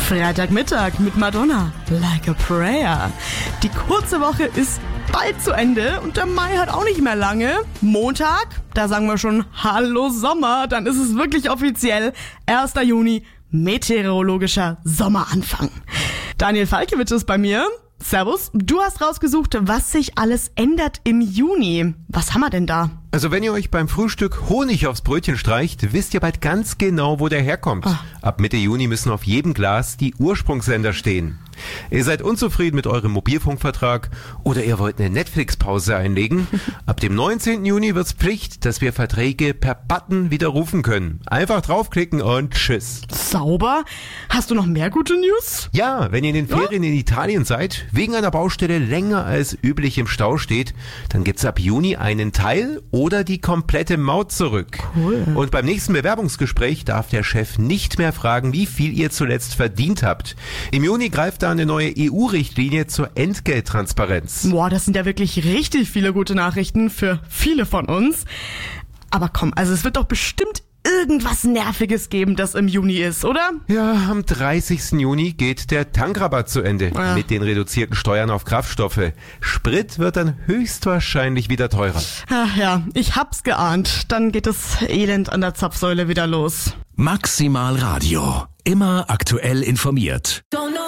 Freitagmittag mit Madonna, Like a Prayer. Die kurze Woche ist bald zu Ende und der Mai hat auch nicht mehr lange. Montag, da sagen wir schon Hallo Sommer, dann ist es wirklich offiziell 1. Juni, meteorologischer Sommeranfang. Daniel Falkewitsch ist bei mir. Servus, du hast rausgesucht, was sich alles ändert im Juni. Was haben wir denn da? Also wenn ihr euch beim Frühstück Honig aufs Brötchen streicht, wisst ihr bald ganz genau, wo der herkommt. Ab Mitte Juni müssen auf jedem Glas die Ursprungssender stehen. Ihr seid unzufrieden mit eurem Mobilfunkvertrag oder ihr wollt eine Netflix-Pause einlegen? Ab dem 19. Juni wird's Pflicht, dass wir Verträge per Button widerrufen können. Einfach draufklicken und tschüss. Sauber. Hast du noch mehr gute News? Ja, wenn ihr in den Ferien in Italien seid, wegen einer Baustelle länger als üblich im Stau steht, dann gibt's ab Juni einen Teil oder die komplette Maut zurück. Cool. Und beim nächsten Bewerbungsgespräch darf der Chef nicht mehr fragen, wie viel ihr zuletzt verdient habt. Im Juni greift da eine neue EU-Richtlinie zur Entgelttransparenz. Boah, das sind ja wirklich richtig viele gute Nachrichten für viele von uns. Aber komm, also es wird doch bestimmt irgendwas Nerviges geben, das im Juni ist, oder? Ja, am 30. Juni geht der Tankrabatt zu Ende mit den reduzierten Steuern auf Kraftstoffe. Sprit wird dann höchstwahrscheinlich wieder teurer. Ach ja, ich hab's geahnt. Dann geht das Elend an der Zapfsäule wieder los. Maximal Radio. Immer aktuell informiert.